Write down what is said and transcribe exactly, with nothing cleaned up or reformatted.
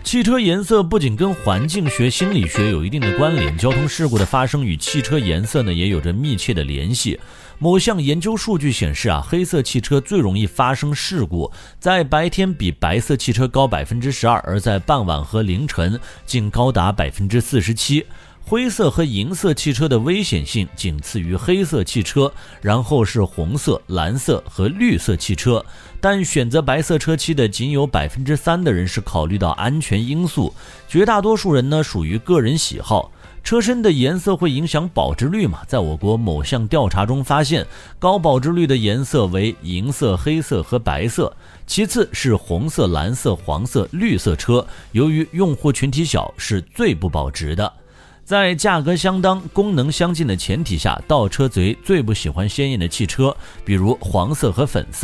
汽车颜色不仅跟环境学、心理学有一定的关联，交通事故的发生与汽车颜色呢也有着密切的联系。某项研究数据显示啊，黑色汽车最容易发生事故，在白天比白色汽车高 百分之十二， 而在傍晚和凌晨竟高达 百分之四十七。灰色和银色汽车的危险性仅次于黑色汽车，然后是红色、蓝色和绿色汽车，但选择白色车漆的仅有 百分之三 的人是考虑到安全因素，绝大多数人呢属于个人喜好。车身的颜色会影响保值率嘛？在我国某项调查中发现，高保值率的颜色为银色、黑色和白色，其次是红色、蓝色、黄色、绿色车，由于用户群体小，是最不保值的。在价格相当、功能相近的前提下，盗车贼最不喜欢鲜艳的汽车，比如黄色和粉色。